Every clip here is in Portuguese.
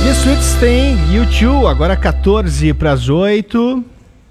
The Sweet Thing, U2, agora 7:14.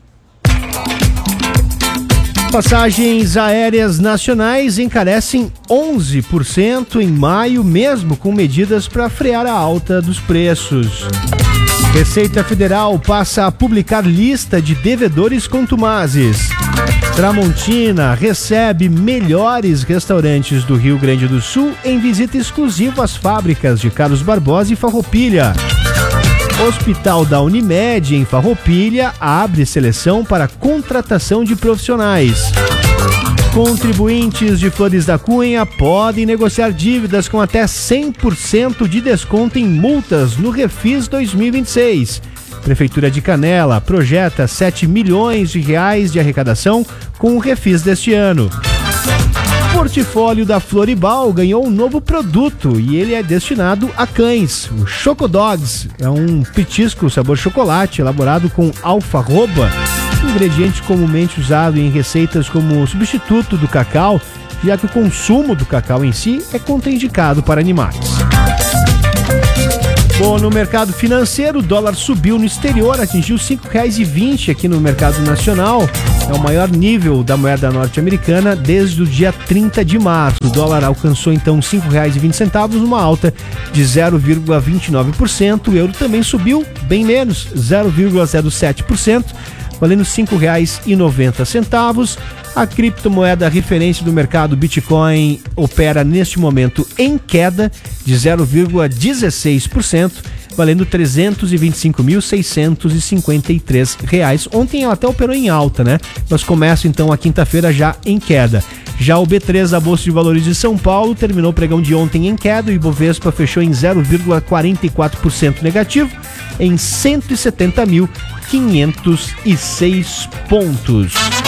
Passagens aéreas nacionais encarecem 11% em maio, mesmo com medidas para frear a alta dos preços. Receita Federal passa a publicar lista de devedores contumazes. Tramontina recebe melhores restaurantes do Rio Grande do Sul em visita exclusiva às fábricas de Carlos Barbosa e Farroupilha. Hospital da Unimed, em Farroupilha, abre seleção para contratação de profissionais. Contribuintes de Flores da Cunha podem negociar dívidas com até 100% de desconto em multas no Refis 2026. Prefeitura de Canela projeta 7 milhões de reais de arrecadação com o Refis deste ano. O portfólio da Floribal ganhou um novo produto e ele é destinado a cães. O Chocodogs é um petisco sabor chocolate elaborado com alfarroba, ingrediente comumente usado em receitas como substituto do cacau, já que o consumo do cacau em si é contraindicado para animais. Bom, no mercado financeiro, o dólar subiu no exterior, atingiu R$ 5,20 aqui no mercado nacional. É o maior nível da moeda norte-americana desde o dia 30 de março. O dólar alcançou então R$ 5,20, uma alta de 0,29%. O euro também subiu bem menos, 0,07%, valendo R$ 5,90. A criptomoeda referência do mercado Bitcoin opera neste momento em queda de 0,16%, valendo R$ 325.653. Ontem ela até operou em alta, né? Mas começa então a quinta-feira já em queda. Já o B3 da Bolsa de Valores de São Paulo terminou o pregão de ontem em queda. O Ibovespa fechou em 0,44% negativo, em 170.506 pontos.